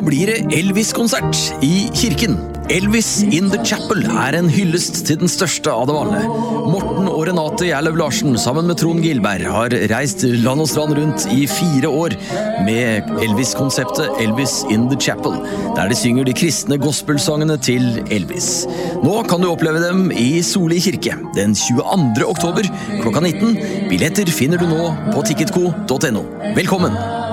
blir det Elvis-konsert i kirken. Elvis in the Chapel en hyllest til den største av dem alle. Morten og Renate Gjerløv Larsen sammen med Trond Gilberg har reist land og strand rundt i 4 år med Elvis-konseptet Elvis in the Chapel, der de synger de kristne gospelsangene til Elvis. Nå kan du oppleve dem i Soli kirke den 22. oktober klokka 19. Billetter finner du nå på ticketco.no. Velkommen!